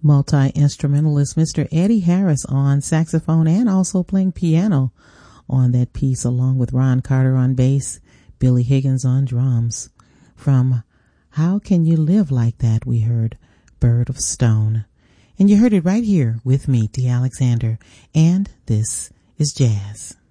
multi-instrumentalist Mr. Eddie Harris on saxophone and also playing piano on that piece, along with Ron Carter on bass, Billy Higgins on drums. From How Can You Live Like That, we heard Bird of Stone. And you heard it right here with me, Dee Alexander, and this is Jazz.